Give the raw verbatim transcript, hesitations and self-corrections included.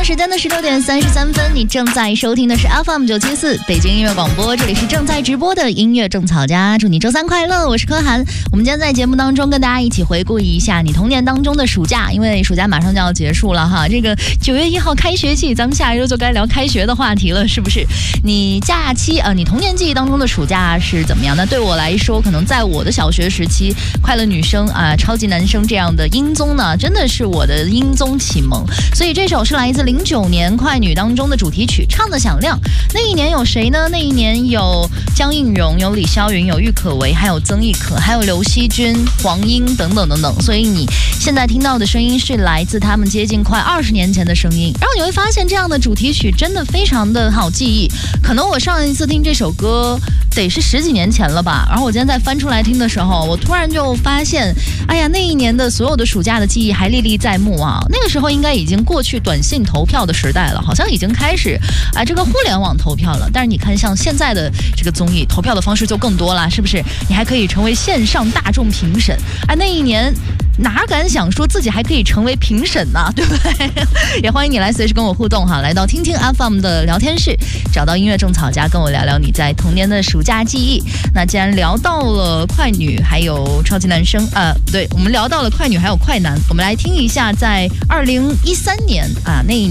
时间的十六点三十三分，你正在收听的是 F M 九七四北京音乐广播，这里是正在直播的音乐种草家，祝你周三快乐，我是柯涵。我们今天在节目当中跟大家一起回顾一下你童年当中的暑假，因为暑假马上就要结束了哈，这个九月一号开学季，咱们下一周就该聊开学的话题了，是不是？你假期呃，你童年记忆当中的暑假是怎么样？那对我来说，可能在我的小学时期，快乐女生啊、呃、超级男生这样的音综呢，真的是我的音综启蒙。所以这首是来自零九年快女当中的主题曲，唱得响亮。那一年有谁呢？那一年有江映蓉，有李霄云，有郁可唯，还有曾轶可，还有刘惜君、黄英等等等等。所以你现在听到的声音是来自他们接近快二十年前的声音。然后你会发现，这样的主题曲真的非常的好记忆。可能我上一次听这首歌得是十几年前了吧。然后我今天再翻出来听的时候，我突然就发现，哎呀，那一年的所有的暑假的记忆还历历在目啊。那个时候应该已经过去短信投票的时代了，好像已经开始啊这个互联网投票了。但是你看，像现在的这个综艺投票的方式就更多了，是不是？你还可以成为线上大众评审。哎，那一年哪敢想说自己还可以成为评审呢，对不对？也欢迎你来随时跟我互动哈，来到听听 F M 的聊天室，找到音乐种草家，跟我聊聊你在童年的暑假记忆。那既然聊到了快女还有超级男生，呃，对，我们聊到了快女还有快男，我们来听一下在二零一三年啊那一年。